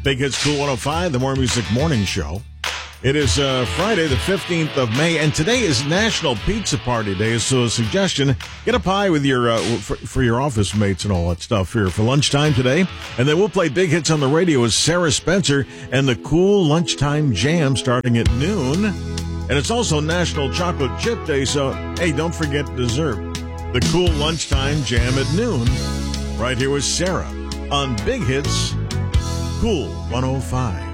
Big Hits Cool 105, the More Music Morning Show. It is Friday, the 15th of May, and today is National Pizza Party Day. So a suggestion, get a pie with your for your office mates and all that stuff here for lunchtime today. And then we'll play Big Hits on the radio with Sarah Spencer and the Cool Lunchtime Jam starting at noon. And it's also National Chocolate Chip Day, so, hey, don't forget dessert. The Cool Lunchtime Jam at noon, right here with Sarah on Big Hits Cool 105.